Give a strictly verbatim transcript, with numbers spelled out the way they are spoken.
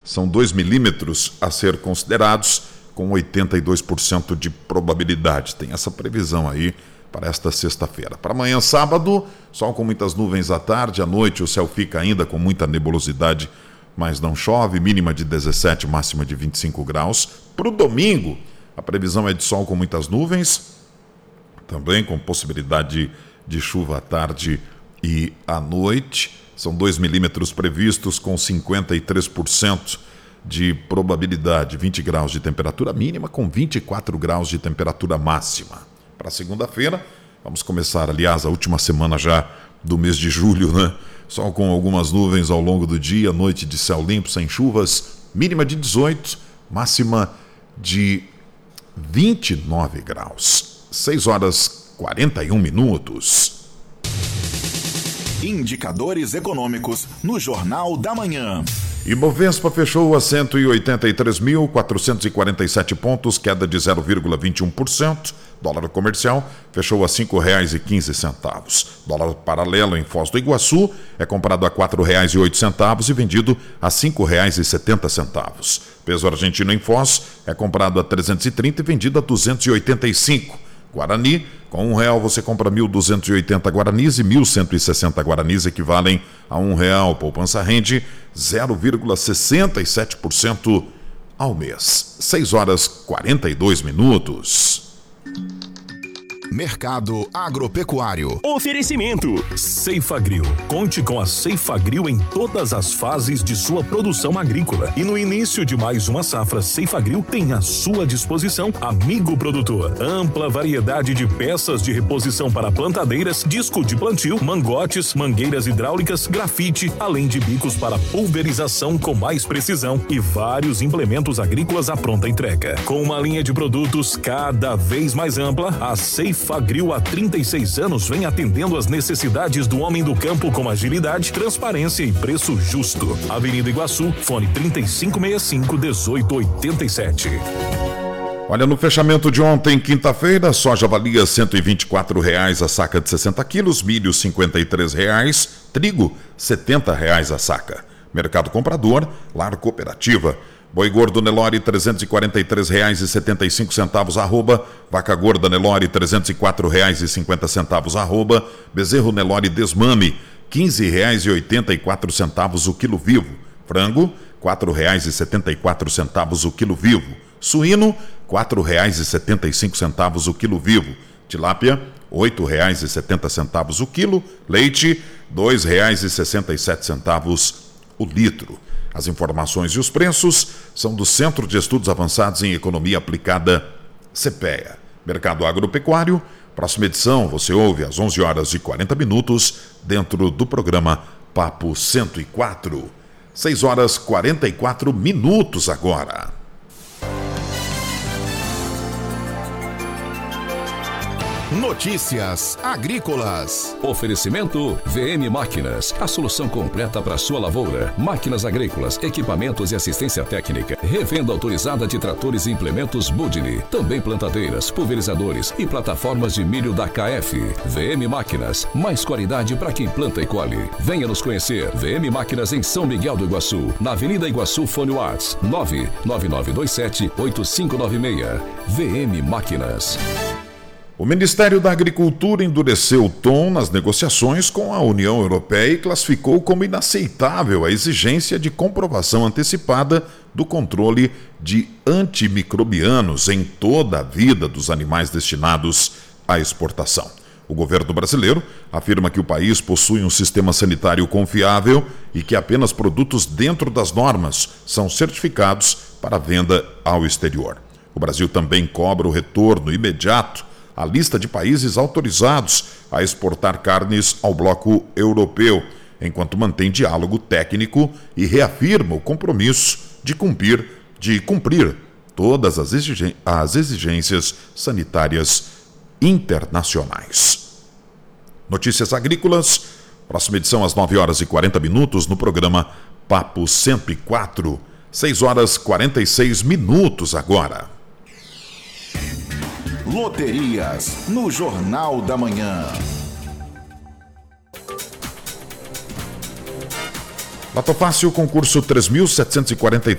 são dois milímetros a ser considerados, com oitenta e dois por cento de probabilidade. Tem essa previsão aí para esta sexta-feira. Para amanhã, sábado, sol com muitas nuvens à tarde, à noite o céu fica ainda com muita nebulosidade, mas não chove, mínima de dezessete, máxima de vinte e cinco graus. Para o domingo, a previsão é de sol com muitas nuvens, também com possibilidade de, de chuva à tarde e à noite. São dois milímetros previstos com cinquenta e três por cento de probabilidade, vinte graus de temperatura mínima com vinte e quatro graus de temperatura máxima. Para segunda-feira, vamos começar, aliás, a última semana já do mês de julho, né? Sol com algumas nuvens ao longo do dia, noite de céu limpo, sem chuvas, mínima de dezoito, máxima de vinte e nove graus. seis horas e quarenta e um minutos. Indicadores econômicos no Jornal da Manhã. Ibovespa fechou a cento e oitenta e três mil, quatrocentos e quarenta e sete pontos, queda de zero vírgula vinte e um por cento. Dólar comercial fechou a cinco reais e quinze centavos. Dólar paralelo em Foz do Iguaçu é comprado a quatro reais e oito centavos e vendido a cinco reais e setenta centavos. Peso argentino em Foz é comprado a trezentos e trinta e vendido a duzentos e oitenta e cinco. Guarani, com um real você compra mil duzentos e oitenta guaranis e mil cento e sessenta guaranis equivalem a um real. Poupança rende zero vírgula sessenta e sete por cento ao mês. seis horas e quarenta e dois minutos. Mercado agropecuário. Oferecimento Ceifagrill. Conte com a Ceifagrill em todas as fases de sua produção agrícola. E no início de mais uma safra, Ceifagrill tem à sua disposição amigo produtor. Ampla variedade de peças de reposição para plantadeiras, disco de plantio, mangotes, mangueiras hidráulicas, grafite, além de bicos para pulverização com mais precisão e vários implementos agrícolas à pronta entrega. Com uma linha de produtos cada vez mais ampla, a Ceifagrill Ceifagrill há trinta e seis anos vem atendendo às necessidades do homem do campo com agilidade, transparência e preço justo. Avenida Iguaçu, fone trinta e cinco sessenta e cinco, dezoito oitenta e sete. Olha, no fechamento de ontem, quinta-feira, soja valia cento e vinte e quatro reais a saca de sessenta quilos, milho cinquenta e três reais, trigo setenta reais a saca. Mercado comprador, Lar Cooperativa. Boi gordo Nelore trezentos e quarenta e três reais e setenta e cinco centavos arroba, vaca gorda Nelore trezentos e quatro reais e cinquenta centavos arroba, bezerro Nelore desmame quinze reais e oitenta e quatro centavos o quilo vivo, frango quatro reais e setenta e quatro centavos o quilo vivo, suíno quatro reais e setenta e cinco centavos o quilo vivo, tilápia oito reais e setenta centavos o quilo, leite dois reais e sessenta e sete centavos o litro. As informações e os preços são do Centro de Estudos Avançados em Economia Aplicada, CEPEA. Mercado Agropecuário, próxima edição você ouve às onze horas e quarenta minutos, dentro do programa Papo cento e quatro. seis horas e quarenta e quatro minutos agora. Notícias agrícolas. Oferecimento V M Máquinas, a solução completa para sua lavoura. Máquinas agrícolas, equipamentos e assistência técnica. Revenda autorizada de tratores e implementos Budini. Também plantadeiras, pulverizadores e plataformas de milho da K F. V M Máquinas, mais qualidade para quem planta e colhe. Venha nos conhecer. V M Máquinas em São Miguel do Iguaçu, na Avenida Iguaçu, fone Whats nove nove nove dois sete oito cinco nove seis. V M Máquinas. O Ministério da Agricultura endureceu o tom nas negociações com a União Europeia e classificou como inaceitável a exigência de comprovação antecipada do controle de antimicrobianos em toda a vida dos animais destinados à exportação. O governo brasileiro afirma que o país possui um sistema sanitário confiável e que apenas produtos dentro das normas são certificados para venda ao exterior. O Brasil também cobra o retorno imediato a lista de países autorizados a exportar carnes ao bloco europeu, enquanto mantém diálogo técnico e reafirma o compromisso de cumprir, de cumprir todas as exigências sanitárias internacionais. Notícias agrícolas, próxima edição às nove horas e quarenta minutos no programa Papo cento e quatro, seis horas e quarenta e seis minutos agora. Loterias no Jornal da Manhã. Loto Fácil, concurso três mil setecentos e quarenta e